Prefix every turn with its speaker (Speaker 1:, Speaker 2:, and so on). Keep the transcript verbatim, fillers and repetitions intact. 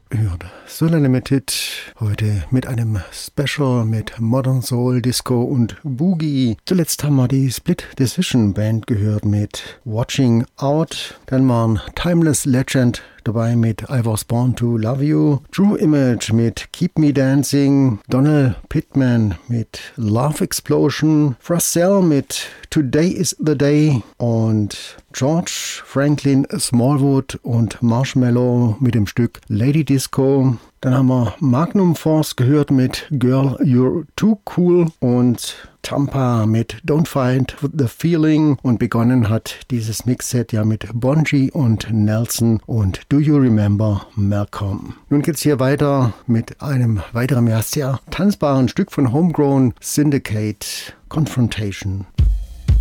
Speaker 1: Hört Solar Limited heute mit einem Special mit Modern Soul, Disco und Boogie. Zuletzt haben wir die Split Decision Band gehört mit Watching Out. Dann waren Timeless Legend dabei mit I Was Born to Love You, True Image mit Keep Me Dancing, Donald Pittman mit Love Explosion, Frazzell mit Today is the Day und George Franklin Smallwood und Marshmallow mit dem Stück Lady Disco. Dann haben wir Magnum Force gehört mit Girl You're Too Cool und Tampa mit Don't Fight the Feeling, und begonnen hat dieses Mixset ja mit Bonji und Nelson und Do You Remember Malcolm. Nun geht's hier weiter mit einem weiteren, ja sehr tanzbaren Stück von Homegrown Syndicate, Confrontation.